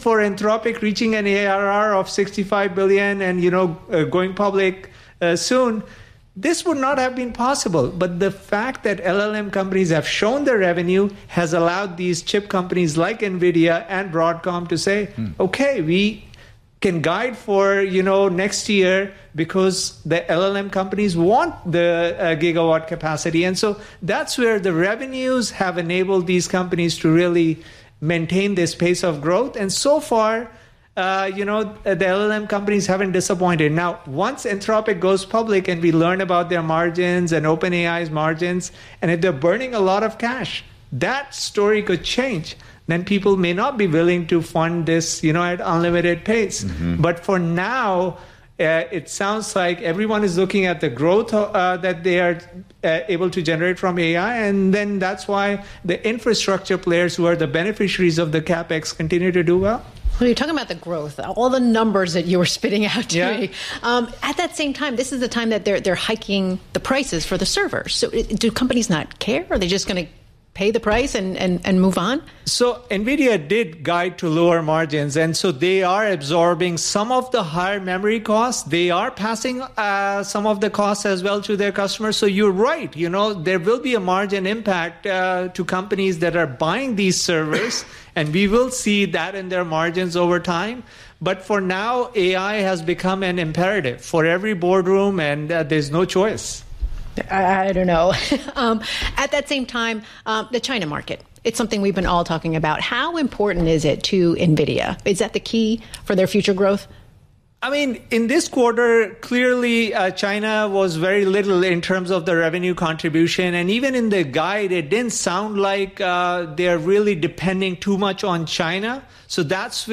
for Anthropic reaching an ARR of $65 billion and, going public soon, this would not have been possible. But the fact that LLM companies have shown their revenue has allowed these chip companies like NVIDIA and Broadcom to say, okay, we can guide for, next year because the LLM companies want the gigawatt capacity. And so that's where the revenues have enabled these companies to really maintain this pace of growth. And so far, the LLM companies haven't disappointed. Now, once Anthropic goes public and we learn about their margins and OpenAI's margins, and if they're burning a lot of cash, that story could change. Then people may not be willing to fund this, at unlimited pace. But for now, it sounds like everyone is looking at the growth that they are able to generate from AI, and then that's why the infrastructure players who are the beneficiaries of the CapEx continue to do well. Well, you're talking about the growth, all the numbers that you were spitting out to me. At that same time, this is the time that they're hiking the prices for the servers. So do companies not care? Are they just going to pay the price and move on? So NVIDIA did guide to lower margins, and so they are absorbing some of the higher memory costs. They are passing some of the costs as well to their customers. So you're right, there will be a margin impact to companies that are buying these servers, and we will see that in their margins over time. But for now, AI has become an imperative for every boardroom, and there's no choice. I don't know. At that same time, the China market, it's something we've been all talking about. How important is it to NVIDIA? Is that the key for their future growth? I mean, in this quarter, clearly China was very little in terms of the revenue contribution. And even in the guide, it didn't sound like they're really depending too much on China. So that's